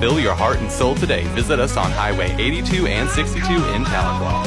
fulfill your heart and soul today. Visit us on Highway 82 and 62 in Tahlequah.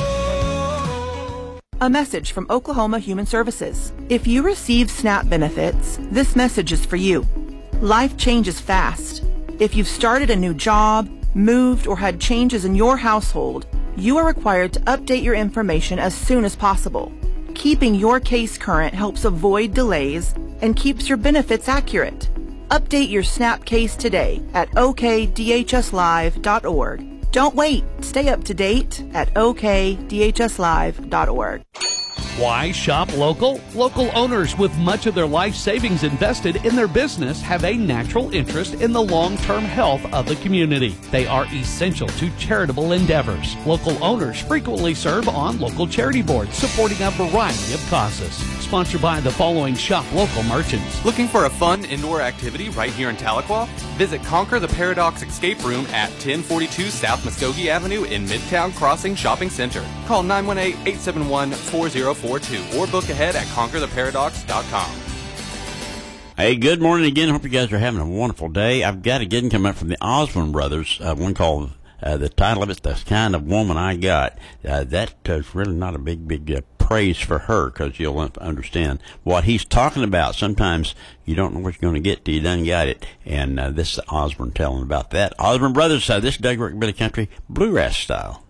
A message from Oklahoma Human Services. If you receive SNAP benefits, this message is for you. Life changes fast. If you've started a new job, moved, or had changes in your household, you are required to update your information as soon as possible. Keeping your case current helps avoid delays and keeps your benefits accurate. Update your SNAP case today at okdhslive.org. Don't wait. Stay up to date at okdhslive.org. Why shop local? Local owners with much of their life savings invested in their business have a natural interest in the long-term health of the community. They are essential to charitable endeavors. Local owners frequently serve on local charity boards supporting a variety of causes. Sponsored by the following shop local merchants. Looking for a fun indoor activity right here in Tahlequah? Visit Conquer the Paradox Escape Room at 1042 South Muskogee Avenue in Midtown Crossing Shopping Center. Call 918-871-4042 or book ahead at conquertheparadox.com. Hey, good morning again. Hope you guys are having a wonderful day. I've got a good coming up from the Osborne brothers, one called the title of it's The Kind of Woman I Got. That is really not a big praise for her, because you'll understand what he's talking about. Sometimes you don't know what you're going to get till you done got it, and this is Osborne telling about that. Osborne brothers, this is Doug Rockabilly Country Bluegrass Style.